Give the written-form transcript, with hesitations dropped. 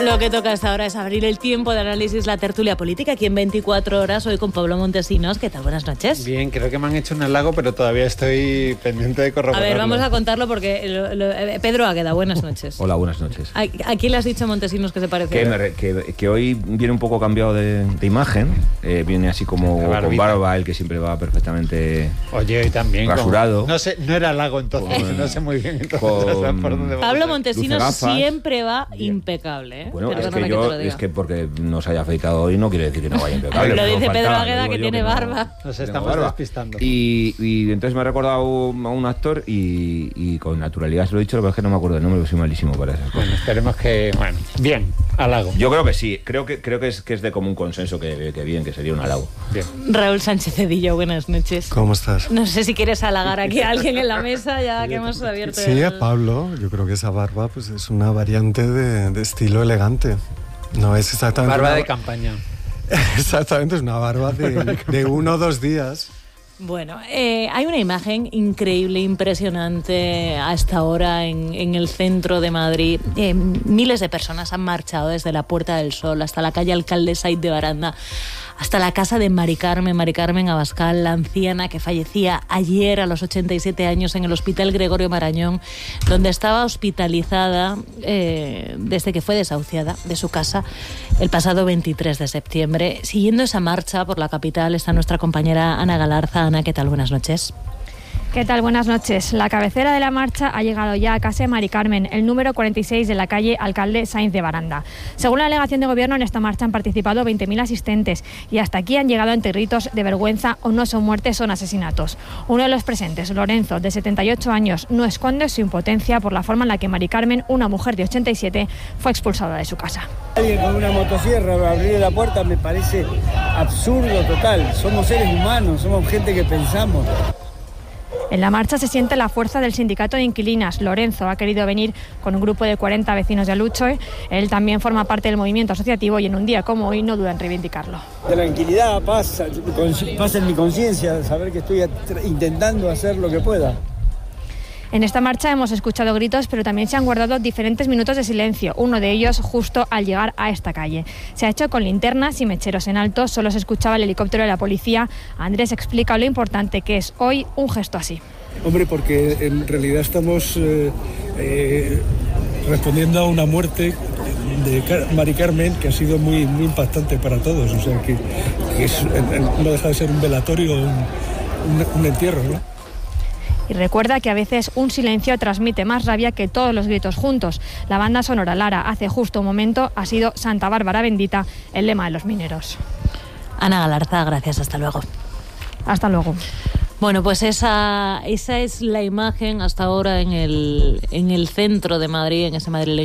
Lo que toca hasta ahora es abrir el tiempo de análisis, la tertulia política, aquí en 24 horas, hoy con Pablo Montesinos. ¿Qué tal? Buenas noches. Bien, creo que me han hecho un halago, pero todavía estoy pendiente de corroborarlo. A ver, vamos a contarlo porque... Pedro Águeda, buenas noches. Hola, buenas noches. ¿A quién le has dicho, Montesinos, que se parece? Que hoy viene un poco cambiado de imagen. Viene así como con barba, el que siempre va perfectamente. Oye, hoy también rasurado. No sé, no era halago entonces, no sé muy bien entonces por dónde va. Pablo Montesinos siempre va impecable, ¿eh? Bueno, es que porque no se haya afeitado hoy no quiere decir que no vaya impecable. Lo dice Pedro Águeda, que tiene barba. Nos estamos despistando. Y entonces me ha recordado a un actor y con naturalidad se lo he dicho, pero es que no me acuerdo del nombre, soy malísimo para esas cosas. Bueno, esperemos que... Bueno, bien, halago. Yo creo que sí, creo que es de común consenso que bien, que sería un halago. Bien. Raúl Sánchez Cedillo, buenas noches. ¿Cómo estás? No sé si quieres halagar aquí a alguien en la mesa, ya que hemos abierto... Sí, a Pablo. Yo creo que esa barba pues es una variante de estilo elegante. No es exactamente... Barba de campaña. Exactamente, es una barba de 1 o 2 días. Bueno, hay una imagen increíble, impresionante hasta ahora en el centro de Madrid. Miles de personas han marchado desde la Puerta del Sol hasta la calle Alcalde Saiz de Baranda, hasta la casa de Mari Carmen Abascal, la anciana que fallecía ayer a los 87 años en el Hospital Gregorio Marañón, donde estaba hospitalizada desde que fue desahuciada de su casa el pasado 23 de septiembre. Siguiendo esa marcha por la capital está nuestra compañera Ana Galarza. Ana, ¿qué tal? Buenas noches. ¿Qué tal? Buenas noches. La cabecera de la marcha ha llegado ya a casa de Mari Carmen, el número 46 de la calle Alcalde Saiz de Baranda. Según la delegación de gobierno, en esta marcha han participado 20.000 asistentes y hasta aquí han llegado entre gritos de vergüenza o no son muertes, son asesinatos. Uno de los presentes, Lorenzo, de 78 años, no esconde su impotencia por la forma en la que Mari Carmen, una mujer de 87, fue expulsada de su casa. Alguien con una motosierra abrir la puerta me parece absurdo total. Somos seres humanos, somos gente que pensamos. En la marcha se siente la fuerza del sindicato de inquilinas. Lorenzo ha querido venir con un grupo de 40 vecinos de Aluche. Él también forma parte del movimiento asociativo y en un día como hoy no duda en reivindicarlo. Tranquilidad, paz en mi conciencia, saber que estoy intentando hacer lo que pueda. En esta marcha hemos escuchado gritos, pero también se han guardado diferentes minutos de silencio, uno de ellos justo al llegar a esta calle. Se ha hecho con linternas y mecheros en alto, solo se escuchaba el helicóptero de la policía. Andrés explica lo importante que es hoy un gesto así. Hombre, porque en realidad estamos respondiendo a una muerte de Mari Carmen que ha sido muy, muy impactante para todos. O sea, que no deja de ser un velatorio, un entierro, ¿no? Y recuerda que a veces un silencio transmite más rabia que todos los gritos juntos. La banda sonora Lara hace justo un momento ha sido Santa Bárbara Bendita, el lema de los mineros. Ana Galarza, gracias, hasta luego. Hasta luego. Bueno, pues esa es la imagen hasta ahora en el centro de Madrid, en ese madrileño